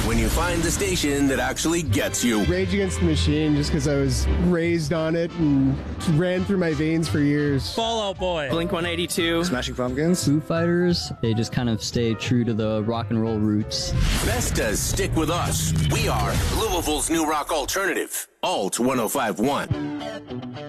when you find the station that actually gets you. Rage Against the Machine, just because I was raised on it and ran through my veins for years. Fall Out Boy. Blink-182. Smashing Pumpkins. Foo Fighters. They just kind of stay true to the rock and roll roots. Vestas stick with us. We are Louisville's new rock alternative. Alt 105.1.